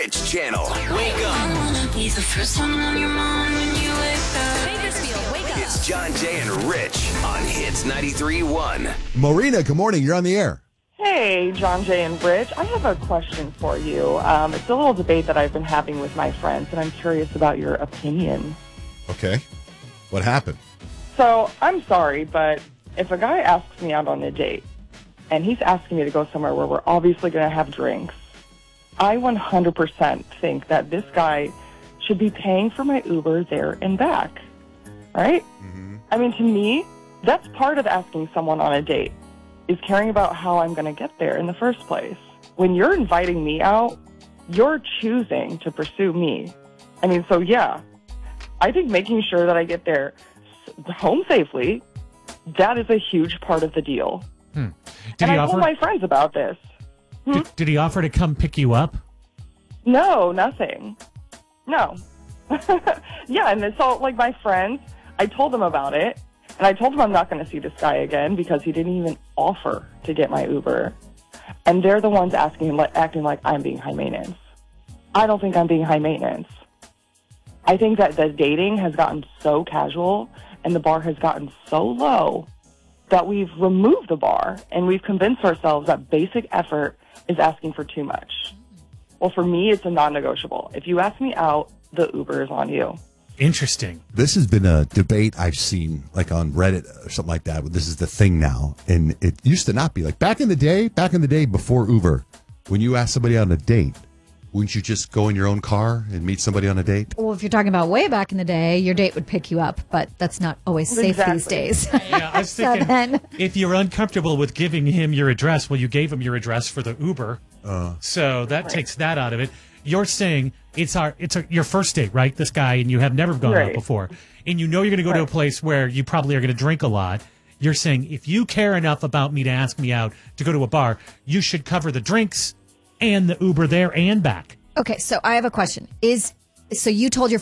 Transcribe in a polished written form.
Rich channel. Wake up. Be the first one on your mind when you wake up. Bakersfield, wake up. It's John, Jay, and Rich on Hits 93.1. Marina, good morning. You're on the air. Hey, John, Jay, and Rich. I have a question for you. It's a little debate that I've been having with my friends, and I'm curious about your opinion. Okay. What happened? So, I'm sorry, but if a guy asks me out on a date, and he's asking me to go somewhere where we're obviously going to have drinks, I 100% think that this guy should be paying for my Uber there and back, right? Mm-hmm. I mean, to me, that's part of asking someone on a date, is caring about how I'm going to get there in the first place. When you're inviting me out, you're choosing to pursue me. I mean, so yeah, I think making sure that I get there home safely, that is a huge part of the deal. Did and he I offer? told my friends about this. Did he offer to come pick you up? No, nothing. No. Yeah, and so, like, my friends, I told them about it, and I told them I'm not going to see this guy again because he didn't even offer to get my Uber. And they're the ones acting like I'm being high maintenance. I don't think I'm being high maintenance. I think that the dating has gotten so casual and the bar has gotten so low that we've removed the bar and we've convinced ourselves that basic effort is asking for too much. Well, for me, it's a non-negotiable. If you ask me out, the Uber is on you. Interesting. This has been a debate I've seen, like on Reddit or something like that. This is the thing now, and it used to not be like back in the day before Uber. When you ask somebody on a date, wouldn't you just go in your own car and meet somebody on a date? Well, if you're talking about way back in the day, your date would pick you up, but that's not always safe these days. Yeah, I was thinking, then, if you're uncomfortable with giving him your address, well, you gave him your address for the Uber, so that takes that out of it. You're saying it's your first date, right? This guy, and you have never gone out before, and you know you're going to go to a place where you probably are going to drink a lot. You're saying if you care enough about me to ask me out to go to a bar, you should cover the drinks and the Uber there and back. okay, so I have a question. So you told your